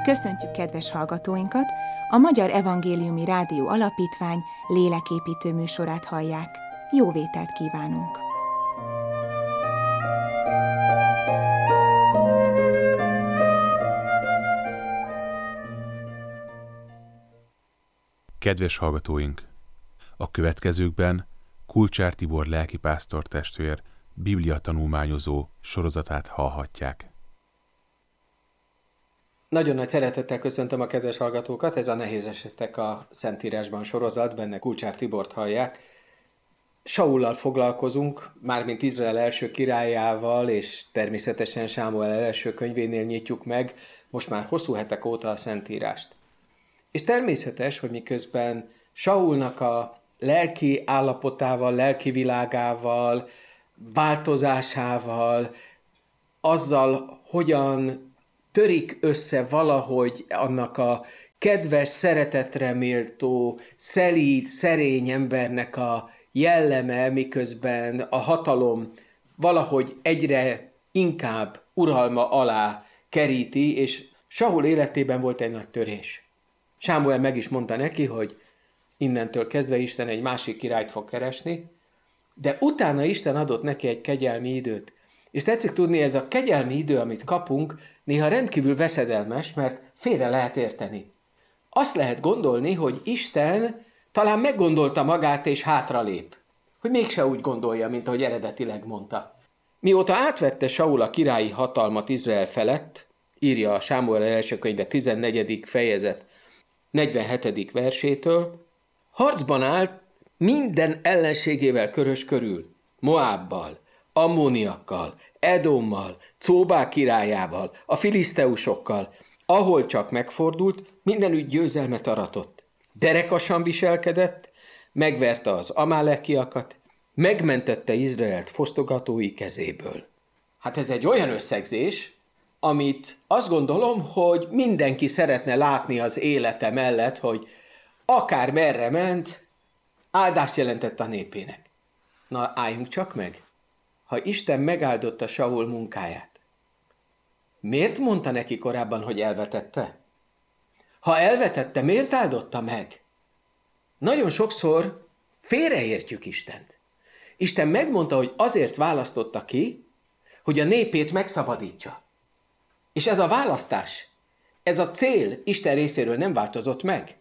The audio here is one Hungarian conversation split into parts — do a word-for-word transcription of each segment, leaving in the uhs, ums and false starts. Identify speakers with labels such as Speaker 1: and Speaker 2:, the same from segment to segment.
Speaker 1: Köszöntjük kedves hallgatóinkat! A Magyar Evangéliumi Rádió Alapítvány léleképítő műsorát hallják. Jó vételt kívánunk!
Speaker 2: Kedves hallgatóink! A következőkben Kulcsár Tibor lelkipásztor testvér Biblia tanulmányozó sorozatát hallhatják.
Speaker 3: Nagyon nagy szeretettel köszöntöm a kedves hallgatókat, ez a Nehéz esetek a Szentírásban sorozat, benne Kulcsár Tibort hallják. Saullal foglalkozunk, mármint Izrael első királyával, és természetesen Sámuel első könyvénél nyitjuk meg, most már hosszú hetek óta a Szentírást. És természetes, hogy miközben Saulnak a lelki állapotával, lelki világával, változásával, azzal, hogyan törik össze valahogy annak a kedves, szeretetre méltó, szelíd, szerény embernek a jelleme, miközben a hatalom valahogy egyre inkább uralma alá keríti, és Saul életében volt egy nagy törés. Sámuel meg is mondta neki, hogy innentől kezdve Isten egy másik királyt fog keresni, de utána Isten adott neki egy kegyelmi időt. És tetszik tudni, ez a kegyelmi idő, amit kapunk, néha rendkívül veszedelmes, mert félre lehet érteni. Azt lehet gondolni, hogy Isten talán meggondolta magát és hátralép, hogy mégse úgy gondolja, mint ahogy eredetileg mondta. Mióta átvette Saul a királyi hatalmat Izrael felett, írja a Sámuel első könyve tizennegyedik fejezet negyvenhetedik versétől, harcban állt minden ellenségével körös körül, Moábbal, Ammóniakkal, Edommal, Cóbák királyával, a filiszteusokkal, ahol csak megfordult, mindenütt győzelmet aratott. Derekasan viselkedett, megverte az amálekiakat, megmentette Izraelt fosztogatói kezéből. Hát ez egy olyan összegzés, amit azt gondolom, hogy mindenki szeretne látni az élete mellett, hogy akár merre ment, áldást jelentett a népének. Na, álljunk csak meg! Ha Isten megáldotta Saul munkáját, miért mondta neki korábban, hogy elvetette? Ha elvetette, miért áldotta meg? Nagyon sokszor félreértjük Istent. Isten megmondta, hogy azért választotta ki, hogy a népét megszabadítsa. És ez a választás, ez a cél Isten részéről nem változott meg.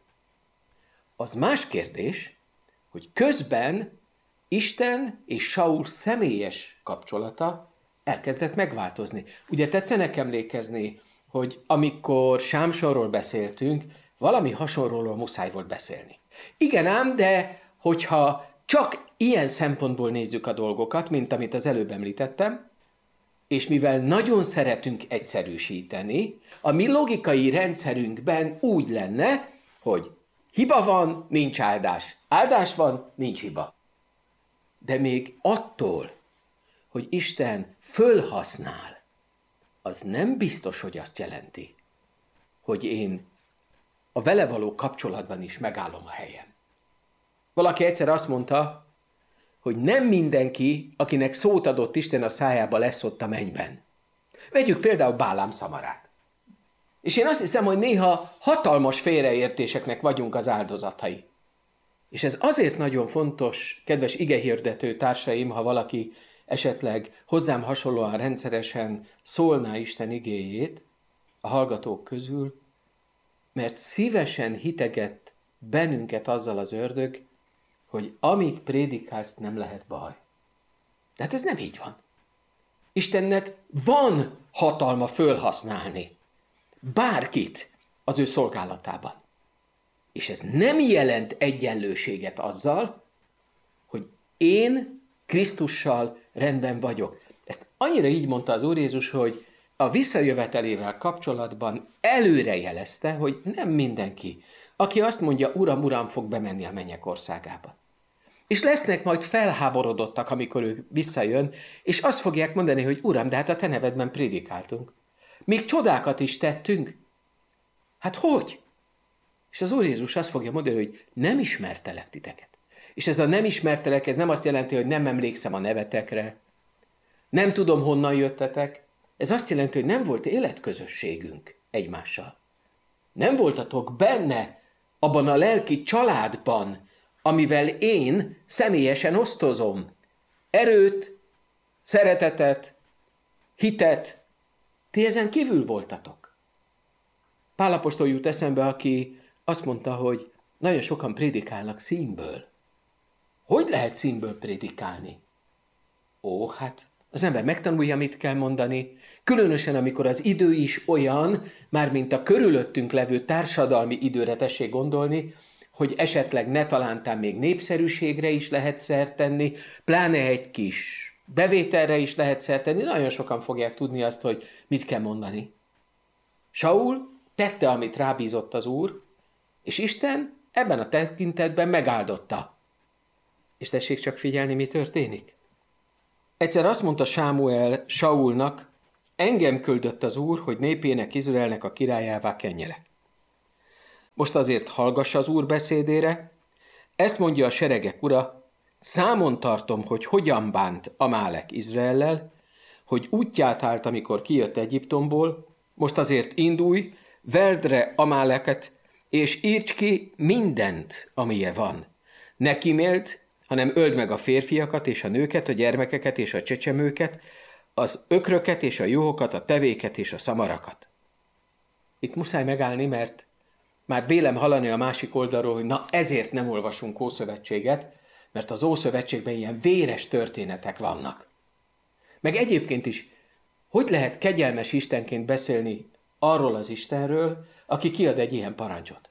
Speaker 3: Az más kérdés, hogy közben Isten és Saul személyes kapcsolata elkezdett megváltozni. Ugye tetszenek emlékezni, hogy amikor Sámsonról beszéltünk, valami hasonlóról muszáj volt beszélni. Igen ám, de hogyha csak ilyen szempontból nézzük a dolgokat, mint amit az előbb említettem, és mivel nagyon szeretünk egyszerűsíteni, a mi logikai rendszerünkben úgy lenne, hogy hiba van, nincs áldás. Áldás van, nincs hiba. De még attól, hogy Isten fölhasznál, az nem biztos, hogy azt jelenti, hogy én a vele való kapcsolatban is megállom a helyem. Valaki egyszer azt mondta, hogy nem mindenki, akinek szót adott Isten a szájába, lesz ott a mennyben. Vegyük például Bálám szamarát. És én azt hiszem, hogy néha hatalmas félreértéseknek vagyunk az áldozatai. És ez azért nagyon fontos, kedves igehirdető társaim, ha valaki esetleg hozzám hasonlóan rendszeresen szólná Isten igéjét a hallgatók közül, mert szívesen hiteget bennünket azzal az ördög, hogy amíg prédikálsz, nem lehet baj. De hát ez nem így van. Istennek van hatalma fölhasználni bárkit az ő szolgálatában. És ez nem jelent egyenlőséget azzal, hogy én Krisztussal rendben vagyok. Ezt annyira így mondta az Úr Jézus, hogy a visszajövetelével kapcsolatban előrejelezte, hogy nem mindenki, aki azt mondja, Uram, Uram, fog bemenni a mennyek országába. És lesznek majd felháborodottak, amikor ő visszajön, és azt fogják mondani, hogy Uram, de hát a te nevedben prédikáltunk. Még csodákat is tettünk. Hát hogy? És az Úr Jézus azt fogja mondani, hogy nem ismertelek titeket. És ez a nem ismertelek, ez nem azt jelenti, hogy nem emlékszem a nevetekre, nem tudom, honnan jöttetek. Ez azt jelenti, hogy nem volt életközösségünk egymással. Nem voltatok benne abban a lelki családban, amivel én személyesen osztozom. Erőt, szeretetet, hitet, ti ezen kívül voltatok. Pál apostol jut eszembe, aki azt mondta, hogy nagyon sokan prédikálnak színből. Hogy lehet színből prédikálni? Ó, hát az ember megtanulja, mit kell mondani, különösen amikor az idő is olyan, mármint a körülöttünk levő társadalmi időre tessék gondolni, hogy esetleg ne talántán még népszerűségre is lehet szert tenni, pláne egy kis bevételre is lehet szert tenni, nagyon sokan fogják tudni azt, hogy mit kell mondani. Saul tette, amit rábízott az Úr, és Isten ebben a tekintetben megáldotta. És tessék csak figyelni, mi történik. Egyszer azt mondta Sámuel Saulnak, engem küldött az Úr, hogy népének, Izraelnek a királyává kenjelek. Most azért hallgass az Úr beszédére, ezt mondja a seregek ura, számon tartom, hogy hogyan bánt Amálek Izraellel, hogy útját állt, amikor kijött Egyiptomból, most azért indulj, verd re Amáleket, és írts ki mindent, amilyen van. Ne kiméld, hanem öld meg a férfiakat és a nőket, a gyermekeket és a csecsemőket, az ökröket és a juhokat, a tevéket és a szamarakat. Itt muszáj megállni, mert már vélem hallani a másik oldalról, hogy na ezért nem olvasunk Ószövetséget, mert az Ószövetségben ilyen véres történetek vannak. Meg egyébként is, hogy lehet kegyelmes Istenként beszélni arról az Istenről, aki kiad egy ilyen parancsot?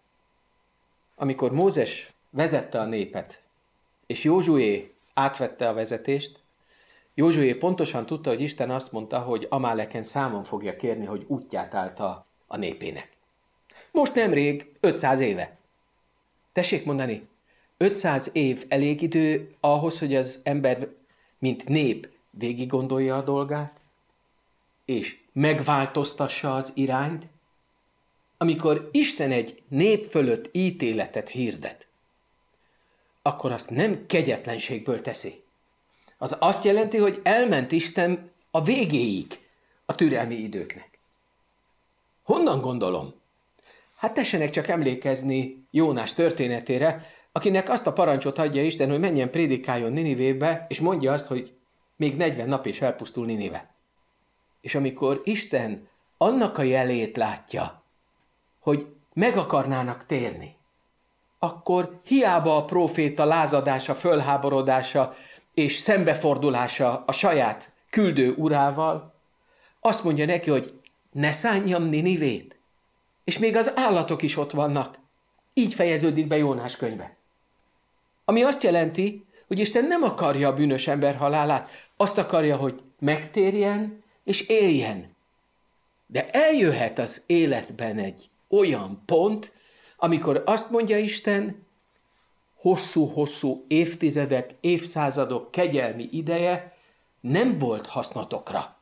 Speaker 3: Amikor Mózes vezette a népet, és Józsué átvette a vezetést, Józsué pontosan tudta, hogy Isten azt mondta, hogy Amáleken számon fogja kérni, hogy útját állta a népének. Most nemrég, ötszáz éve. Tessék mondani, ötszáz év elég idő ahhoz, hogy az ember, mint nép, végig gondolja a dolgát, és megváltoztassa az irányt? Amikor Isten egy nép fölött ítéletet hirdet, akkor azt nem kegyetlenségből teszi. Az azt jelenti, hogy elment Isten a végéig a türelmi időknek. Honnan gondolom? Hát tessenek csak emlékezni Jónás történetére, akinek azt a parancsot adja Isten, hogy menjen prédikáljon Ninivébe, és mondja azt, hogy még negyven nap is elpusztul Ninive. És amikor Isten annak a jelét látja, hogy meg akarnának térni, akkor hiába a próféta lázadása, fölháborodása és szembefordulása a saját küldő urával, azt mondja neki, hogy ne szánjam Ninivét, és még az állatok is ott vannak. Így fejeződik be Jónás könyve. Ami azt jelenti, hogy Isten nem akarja a bűnös ember halálát, azt akarja, hogy megtérjen és éljen. De eljöhet az életben egy olyan pont, amikor azt mondja Isten, hosszú-hosszú évtizedek, évszázadok kegyelmi ideje nem volt hasznotokra.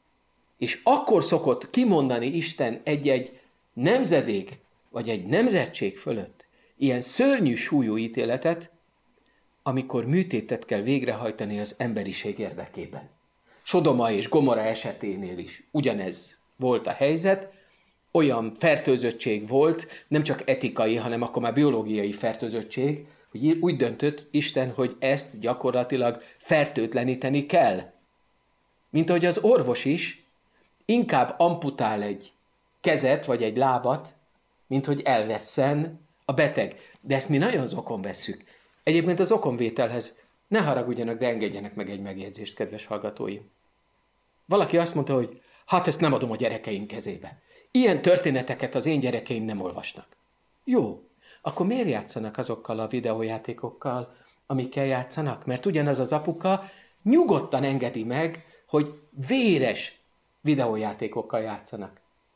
Speaker 3: És akkor szokott kimondani Isten egy-egy nemzedék, vagy egy nemzetség fölött ilyen szörnyű súlyú ítéletet, amikor műtétet kell végrehajtani az emberiség érdekében. Sodoma és Gomora eseténél is ugyanez volt a helyzet, olyan fertőzöttség volt, nem csak etikai, hanem akkor már biológiai fertőzöttség, hogy úgy döntött Isten, hogy ezt gyakorlatilag fertőtleníteni kell. Mint ahogy az orvos is inkább amputál egy kezet vagy egy lábat, mint hogy elvesszen a beteg. De ezt mi nagyon zokon vesszük. Egyébként az okonvételhez ne haragudjanak, de engedjenek meg egy megjegyzést, kedves hallgatóim. Valaki azt mondta, hogy hát ezt nem adom a gyerekeim kezébe. Ilyen történeteket az én gyerekeim nem olvasnak. Jó, akkor miért játszanak azokkal a videójátékokkal, amikkel játszanak? Mert ugyanaz az apuka nyugodtan engedi meg, hogy véres videójátékokkal játszanak.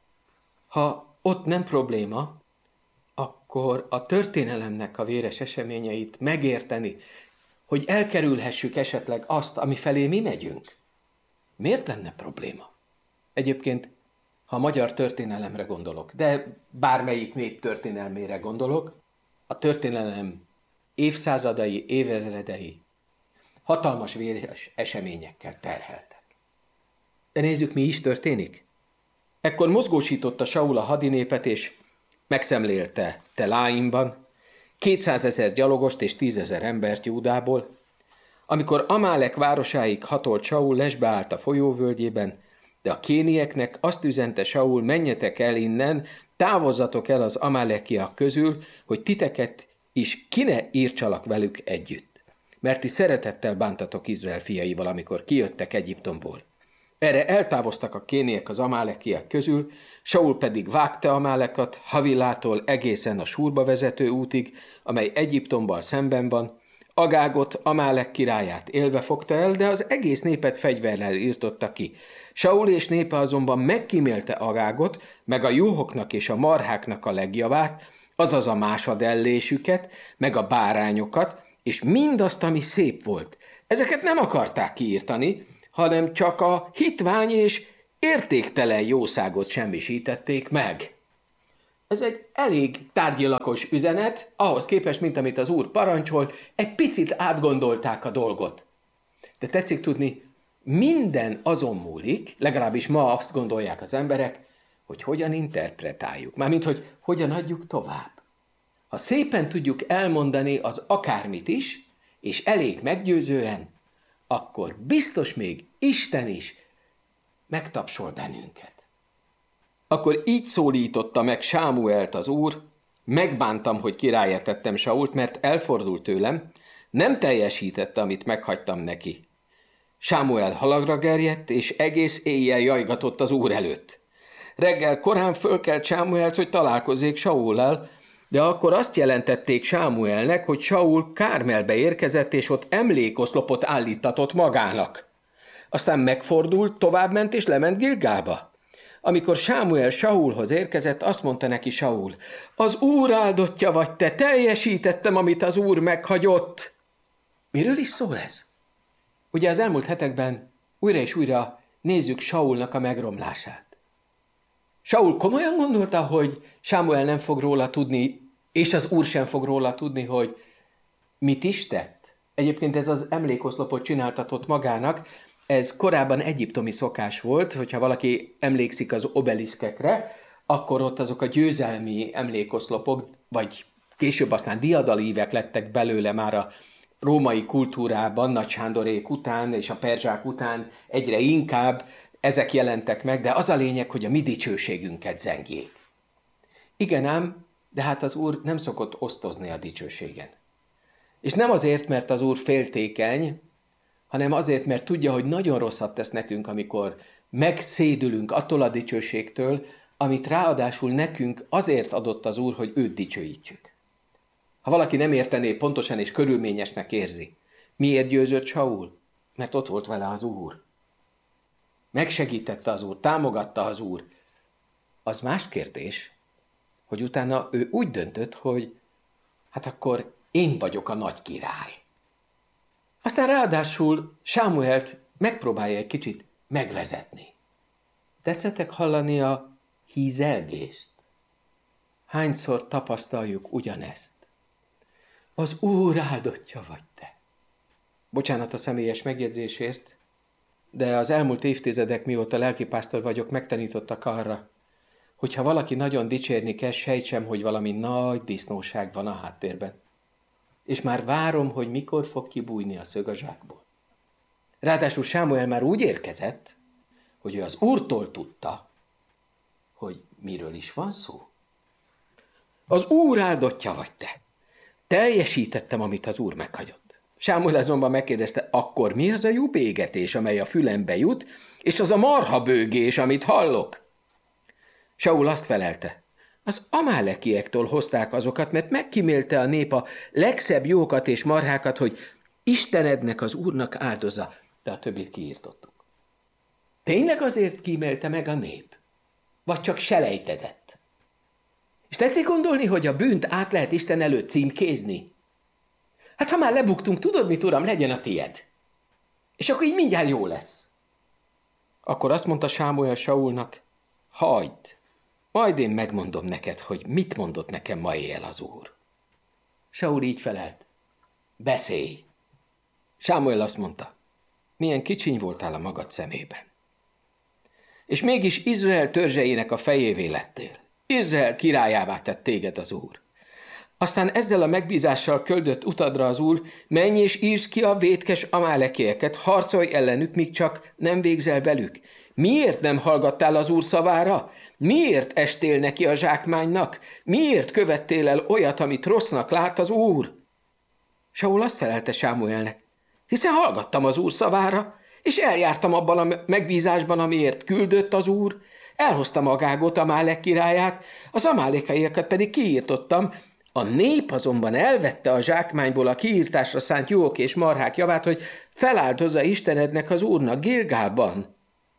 Speaker 3: Ha ott nem probléma, akkor a történelemnek a véres eseményeit megérteni, hogy elkerülhessük esetleg azt, ami felé mi megyünk. Miért lenne probléma? Egyébként, ha a magyar történelemre gondolok, de bármelyik nép történelmére gondolok, a történelem évszázadai, évezredei hatalmas véres eseményekkel terheltek. De nézzük, mi is történik. Ekkor mozgósította Saul a hadinépet, és megszemlélte Teláimban, kétszázezer gyalogost és tízezer embert Júdából. Amikor Amálek városáig hatolt Saul, lesbe állt a folyóvölgyében, de a kénieknek azt üzente Saul, menjetek el innen, távozzatok el az amálekiak közül, hogy titeket is ki ne írtsalak velük együtt. Mert ti szeretettel bántatok Izrael fiaival, amikor kijöttek Egyiptomból. Erre eltávoztak a kéniek az amálekiak közül, Saul pedig vágta Amálekat Havillától egészen a Súrba vezető útig, amely Egyiptomban szemben van. Agágot, Amálek királyát élve fogta el, de az egész népet fegyverrel írtotta ki. Saul és népe azonban megkímélte Agágot, meg a juhoknak és a marháknak a legjavát, azaz a másadellésüket, meg a bárányokat, és mindazt, ami szép volt. Ezeket nem akarták kiírtani, hanem csak a hitvány és értéktelen jószágot semmisítették meg. Ez egy elég tárgyilagos üzenet, ahhoz képest, mint amit az Úr parancsolt, egy picit átgondolták a dolgot. De tetszik tudni, minden azon múlik, legalábbis ma azt gondolják az emberek, hogy hogyan interpretáljuk, mármint, hogy hogyan adjuk tovább. Ha szépen tudjuk elmondani az akármit is, és elég meggyőzően, akkor biztos még Isten is megtapsol bennünket. Akkor így szólította meg Sámuelt az Úr, megbántam, hogy királlyá tettem Sault, mert elfordult tőlem, nem teljesítette, amit meghagytam neki. Sámuel halagra gerjedt, és egész éjjel jajgatott az Úr előtt. Reggel korán fölkelt Sámuelt, hogy találkozzék Saullal, de akkor azt jelentették Sámuelnek, hogy Saul Kármelbe érkezett, és ott emlékoszlopot állítatott magának. Aztán megfordult, továbbment és lement Gilgálba. Amikor Sámuel Saulhoz érkezett, azt mondta neki Saul, az Úr áldottja vagy te, teljesítettem, amit az Úr meghagyott. Miről is szól ez? Ugye az elmúlt hetekben újra és újra nézzük Saulnak a megromlását. Saul komolyan gondolta, hogy Sámuel nem fog róla tudni, és az Úr sem fog róla tudni, hogy mit is tett. Egyébként ez az emlékoszlopot csináltatott magának, ez korábban egyiptomi szokás volt, hogyha valaki emlékszik az obeliszkekre, akkor ott azok a győzelmi emlékoszlopok, vagy később aztán diadalívek lettek belőle már a római kultúrában, Nagy Sándorék után és a perzsák után egyre inkább ezek jelentek meg, de az a lényeg, hogy a mi dicsőségünket zengjék. Igen ám, de hát az Úr nem szokott osztozni a dicsőségen. És nem azért, mert az Úr féltékeny, hanem azért, mert tudja, hogy nagyon rosszat tesz nekünk, amikor megszédülünk attól a dicsőségtől, amit ráadásul nekünk azért adott az Úr, hogy őt dicsőítsük. Ha valaki nem értené, pontosan és körülményesnek érzi, miért győzött Saul? Mert ott volt vele az Úr. Megsegítette az Úr, támogatta az Úr. Az más kérdés, hogy utána ő úgy döntött, hogy hát akkor én vagyok a nagy király. Aztán ráadásul Sámuelt megpróbálja egy kicsit megvezetni. Tetszettek hallani a hízelgést? Hányszor tapasztaljuk ugyanezt? Az Úr áldottja vagy te. Bocsánat a személyes megjegyzésért, de az elmúlt évtizedek, mióta lelkipásztor vagyok, megtanítottak arra, hogyha valaki nagyon dicsérni kell, sejtsem, hogy valami nagy disznóság van a háttérben. És már várom, hogy mikor fog kibújni a szög a zsákból. Ráadásul Sámuel már úgy érkezett, hogy ő az Úrtól tudta, hogy miről is van szó. Az Úr áldottja vagy te. Teljesítettem, amit az Úr meghagyott. Sámuel azonban megkérdezte, akkor mi az a jubégetés, amely a fülembe jut, és az a marha bőgés, amit hallok? Saul azt felelte, az amálekiektől hozták azokat, mert megkímélte a nép a legszebb jókat és marhákat, hogy Istenednek, az Úrnak áldozza, de a többit kiírtottuk. Tényleg azért kímélte meg a nép? Vagy csak selejtezett? És tetszik gondolni, hogy a bűnt át lehet Isten előtt címkézni? Hát ha már lebuktunk, tudod mit, Uram, legyen a tied. És akkor így mindjárt jó lesz. Akkor azt mondta Sámuel Saulnak, hagyd, majd én megmondom neked, hogy mit mondott nekem ma éjjel az Úr. Saul így felelt, beszélj. Sámuel azt mondta, milyen kicsiny voltál a magad szemében. És mégis Izrael törzseinek a fejévé lettél. Izrael királyává tett téged az Úr. Aztán ezzel a megbízással küldött utadra az Úr, menj és írd ki a vétkes amálekieket, harcolj ellenük, míg csak nem végzel velük. Miért nem hallgattál az Úr szavára? Miért estél neki a zsákmánynak? Miért követtél el olyat, amit rossznak lát az Úr? Saul azt felelte Sámuelnek, hiszen hallgattam az Úr szavára, és eljártam abban a megbízásban, amiért küldött az Úr, elhoztam Agágot, Amálek királyát, az amálékaiakat pedig kiírtottam, a nép azonban elvette a zsákmányból a kiírtásra szánt juhok és marhák javát, hogy feláldozza Istenednek az Úrnak Gilgálban.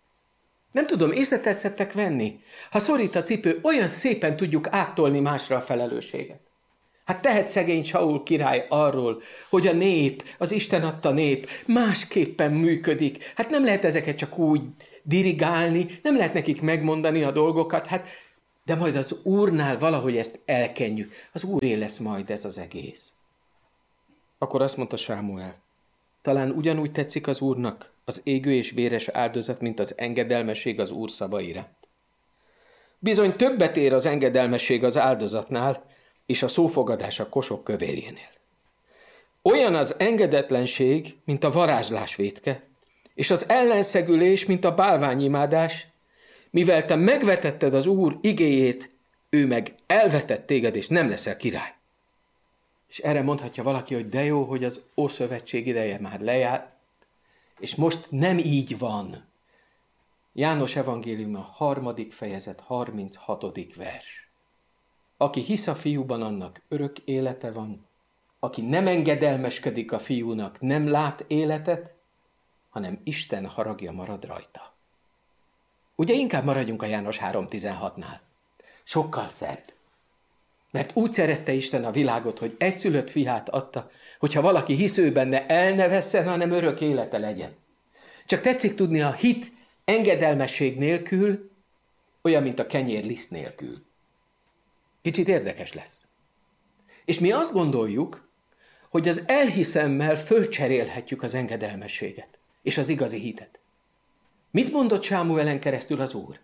Speaker 3: Nem tudom, észre tetszettek venni? Ha szorít a cipő, olyan szépen tudjuk áttolni másra a felelősséget. Hát tehet szegény Saul király arról, hogy a nép, az Isten adta nép másképpen működik. Hát nem lehet ezeket csak úgy dirigálni, nem lehet nekik megmondani a dolgokat, hát de majd az Úrnál valahogy ezt elkenjük. Az Úré lesz majd ez az egész. Akkor azt mondta Sámuel, talán ugyanúgy tetszik az Úrnak az égő és véres áldozat, mint az engedelmesség az Úr szava iránt. Bizony többet ér az engedelmesség az áldozatnál, és a szófogadás a kosok kövérjénél. Olyan az engedetlenség, mint a varázslás vétke, és az ellenszegülés, mint a bálványimádás, mivel te megvetetted az Úr igéjét, ő meg elvetett téged, és nem leszel király. És erre mondhatja valaki, hogy de jó, hogy az Ószövetség ideje már lejár, és most nem így van. János evangélium a harmadik fejezet, harminchatodik vers. Aki hisz a fiúban, annak örök élete van. Aki nem engedelmeskedik a fiúnak, nem lát életet, hanem Isten haragja marad rajta. Ugye inkább maradjunk a János három tizenhatnál. Sokkal szebb. Mert úgy szerette Isten a világot, hogy egyszülött fiát adta, hogyha valaki hisz ő benne, el ne vesszen, hanem örök élete legyen. Csak tetszik tudni, a hit engedelmesség nélkül olyan, mint a kenyér liszt nélkül. Kicsit érdekes lesz. És mi azt gondoljuk, hogy az elhiszemmel fölcserélhetjük az engedelmességet és az igazi hitet. Mit mondott Sámuelen keresztül az Úr?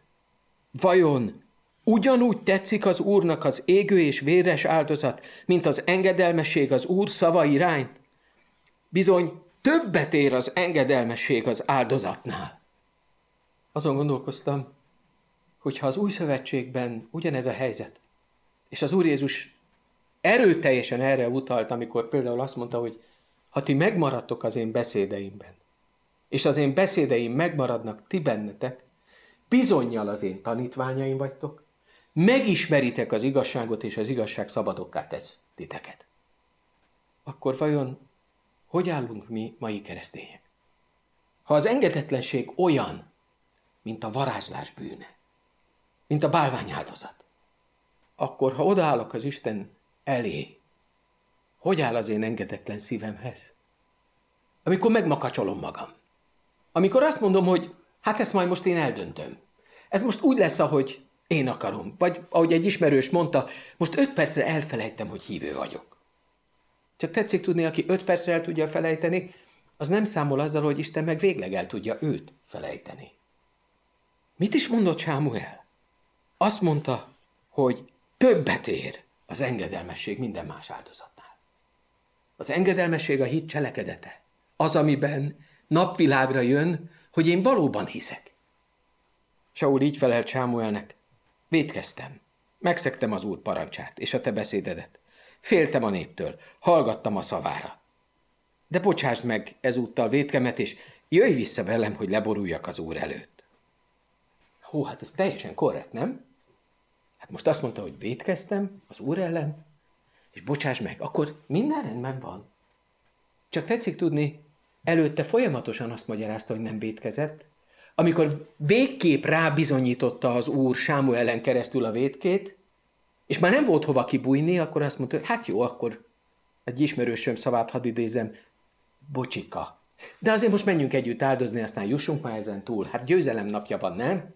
Speaker 3: Vajon ugyanúgy tetszik az Úrnak az égő és véres áldozat, mint az engedelmesség az Úr szava iránt? Bizony többet ér az engedelmesség az áldozatnál. Azon gondolkoztam, hogy ha az új szövetségben ugyanez a helyzet, és az Úr Jézus erőteljesen erre utalt, amikor például azt mondta, hogy ha ti megmaradtok az én beszédeimben, és az én beszédeim megmaradnak ti bennetek, bizonnyal az én tanítványaim vagytok, megismeritek az igazságot, és az igazság szabadokká tesz titeket. Akkor vajon hogy állunk mi mai keresztények? Ha az engedetlenség olyan, mint a varázslás bűne, mint a bálványáldozat, akkor ha odaállok az Isten elé, hogy áll az én engedetlen szívemhez? Amikor megmakacsolom magam. Amikor azt mondom, hogy hát ezt majd most én eldöntöm. Ez most úgy lesz, ahogy én akarom. Vagy ahogy egy ismerős mondta, most öt percre elfelejtem, hogy hívő vagyok. Csak tetszik tudni, aki öt percre el tudja felejteni, az nem számol azzal, hogy Isten meg végleg el tudja őt felejteni. Mit is mondott Sámuel? Azt mondta, hogy többet ér az engedelmesség minden más áldozatnál. Az engedelmesség a hit cselekedete. Az, amiben napvilágra jön, hogy én valóban hiszek. Saul így felelt Sámuelnek. Vétkeztem, megszegtem az Úr parancsát és a te beszédedet. Féltem a néptől, hallgattam a szavára. De bocsásd meg ezúttal vétkemet, és jöjj vissza velem, hogy leboruljak az Úr előtt. Hú, hát ez teljesen korrekt, nem? Hát most azt mondta, hogy vétkeztem az Úr ellen, és bocsáss meg, akkor minden rendben van. Csak tetszik tudni, előtte folyamatosan azt magyarázta, hogy nem vétkezett, amikor végképp rábizonyította az Úr Sámuelen keresztül a vétkét, és már nem volt hova kibújni, akkor azt mondta, hogy hát jó, akkor egy ismerősöm szavát hadd idézem, bocsika. De azért most menjünk együtt áldozni, aztán jussunk már ezen túl. Hát győzelem napja van, nem?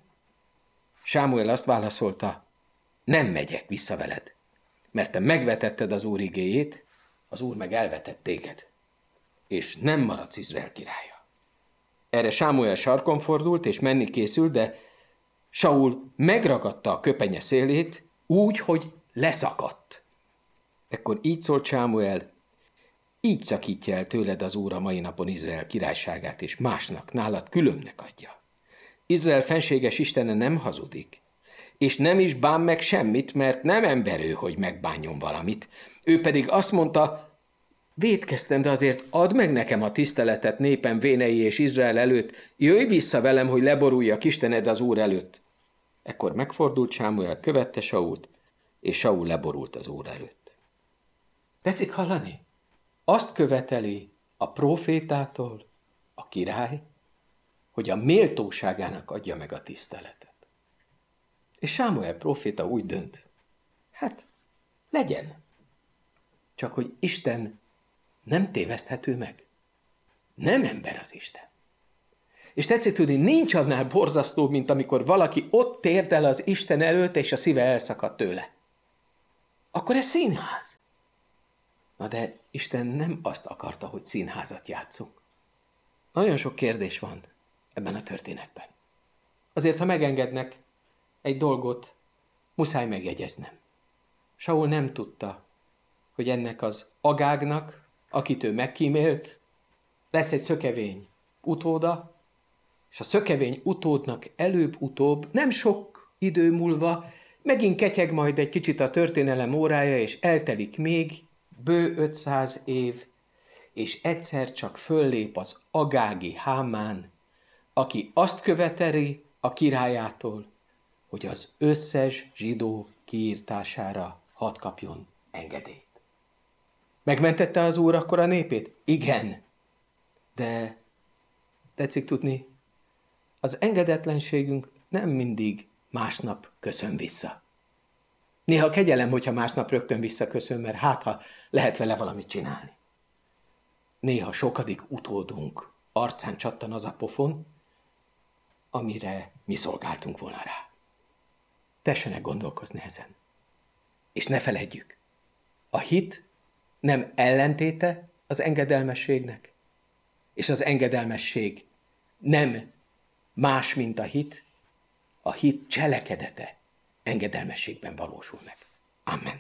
Speaker 3: Sámuel azt válaszolta, nem megyek vissza veled, mert te megvetetted az Úr igéjét, az Úr meg elvetett téged, és nem maradsz Izrael királya. Erre Sámuel sarkon fordult, és menni készült, de Saul megragadta a köpenye szélét, úgy, hogy leszakadt. Ekkor így szólt Sámuel: így szakítja el tőled az Úr a mai napon Izrael királyságát, és másnak, nálad különbnek adja. Izrael fenséges Istene nem hazudik, és nem is bán meg semmit, mert nem ember ő, hogy megbánjon valamit. Ő pedig azt mondta: vétkeztem, de azért add meg nekem a tiszteletet népem vénei és Izrael előtt, jöjj vissza velem, hogy leboruljak Istened az Úr előtt. Ekkor megfordult Sámuel, követte Sault, és Saul leborult az Úr előtt. Tetszik hallani? Azt követeli a prófétától a király, hogy a méltóságának adja meg a tiszteletet. És Sámuel próféta úgy dönt: hát, legyen. Csak hogy Isten nem téveszthető meg. Nem ember az Isten. És tetszik tudni, nincs annál borzasztó, mint amikor valaki ott térdel az Isten előtt, és a szíve elszakad tőle. Akkor ez színház. Na de Isten nem azt akarta, hogy színházat játszunk. Nagyon sok kérdés van ebben a történetben. Azért, ha megengednek, egy dolgot muszáj megjegyeznem. Saul nem tudta, hogy ennek az Agágnak, akit ő megkímélt, lesz egy szökevény utóda, és a szökevény utódnak előbb-utóbb, nem sok idő múlva, megint ketyeg majd egy kicsit a történelem órája, és eltelik még bő ötszáz év, és egyszer csak föllép az agági Hámán, aki azt követeli a királyától, hogy az összes zsidó kiírtására hadd kapjon engedélyt. Megmentette az Úr akkor a népét? Igen. De tetszik tudni, az engedetlenségünk nem mindig másnap köszön vissza. Néha kegyelem, hogyha másnap rögtön visszaköszön, mert hát, ha lehet vele valamit csinálni. Néha sokadik utódunk arcán csattan az a pofon, amire mi szolgáltunk volna rá. Tessenek gondolkozni ezen. És ne feledjük, a hit nem ellentéte az engedelmességnek, és az engedelmesség nem más, mint a hit, a hit cselekedete engedelmességben valósul meg. Amen.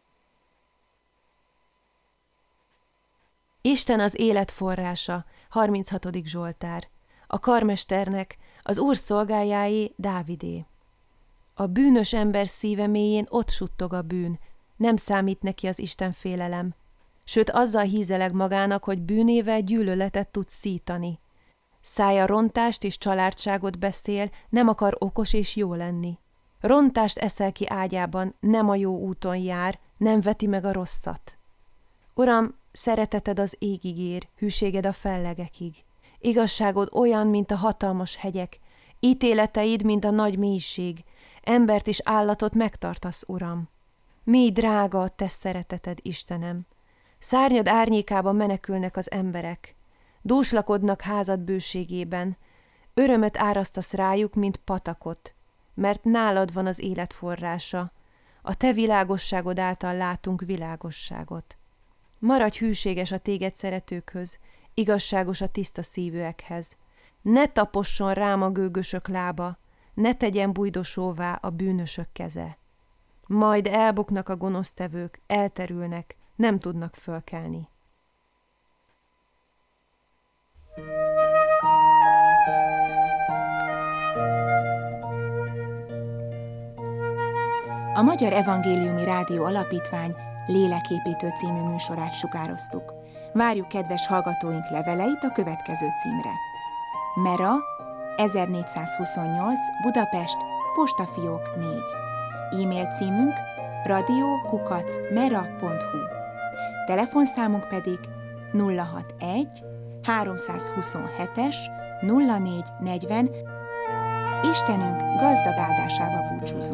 Speaker 4: Isten az élet forrása, harminchatodik Zsoltár. A karmesternek, az Úr szolgájáé, Dávidé. A bűnös ember szíve mélyén ott suttog a bűn, nem számít neki az Isten félelem, sőt azzal hízeleg magának, hogy bűnével gyűlöletet tud szítani. Szája rontást és családságot beszél, nem akar okos és jó lenni. Rontást eszel ki ágyában, nem a jó úton jár, nem veti meg a rosszat. Uram, szereteted az égig ér, hűséged a fellegekig. Igazságod olyan, mint a hatalmas hegyek, ítéleteid, mint a nagy mélység, embert és állatot megtartasz, Uram. Mély drága a te szereteted, Istenem. Szárnyad árnyékában menekülnek az emberek. Dúslakodnak házad bőségében. Örömet árasztasz rájuk, mint patakot, mert nálad van az élet forrása. A te világosságod által látunk világosságot. Maradj hűséges a téged szeretőkhöz, igazságos a tiszta szívűekhez. Ne taposson rám a gőgösök lába, ne tegyen bújdosóvá a bűnösök keze. Majd elbuknak a gonosztevők, elterülnek, nem tudnak fölkelni.
Speaker 1: A Magyar Evangéliumi Rádió Alapítvány Léleképítő című műsorát sugároztuk. Várjuk kedves hallgatóink leveleit a következő címre. Mera, ezernégyszázhuszonnyolc, Budapest, Postafiók négy. E-mail címünk radio kukac mera pont hu. Telefonszámunk pedig nulla hatvanegy háromszázhuszonhetes nulla négy negyven. Istenünk gazdag áldásával búcsúzunk.